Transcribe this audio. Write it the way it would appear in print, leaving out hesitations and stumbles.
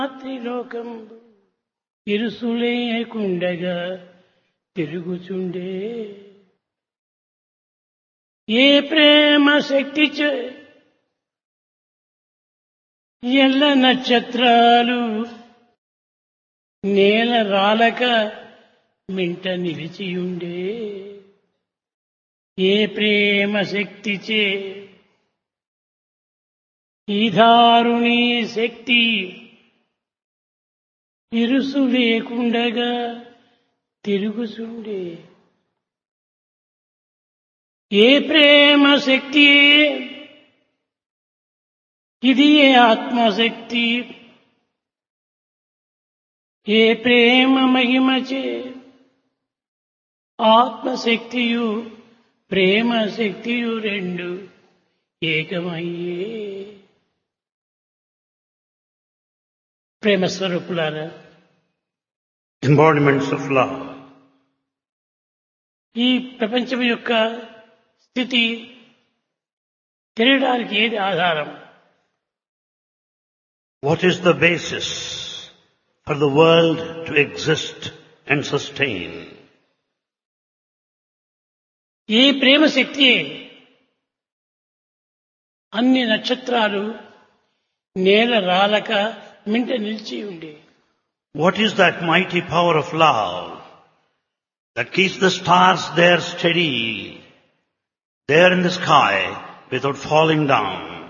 త్రిలోకం ఇరుసులేకుండగా తిరుగుచుండే ఏ ప్రేమ శక్తి ఎల్ల నక్షత్రాలు నేల రాలక మింట నిలిచియుండే ఏ ప్రేమ శక్తిచే ఈ దారుణీ శక్తి ఇరుసు లేకుండగా తిరుగుచుండే ఏ ప్రేమ శక్తి ఇది ఏ ఆత్మశక్తి ఏ ప్రేమ మహిమచే ఆత్మశక్తియు ప్రేమ శక్తియు రెండు ఏకమయ్యే ప్రేమ స్వరూపులారా embodiments of love. ఈ ప్రపంచం యొక్క స్థితి తెలియడానికి ఏది ఆధారం? What is the basis for the world to exist and sustain? ఈ ప్రేమ శక్తి అన్ని నక్షత్రాలు నేల రాలక మింట నిలిచి ఉండే. What is that mighty power of love that keeps the stars there steady, there in the sky without falling down?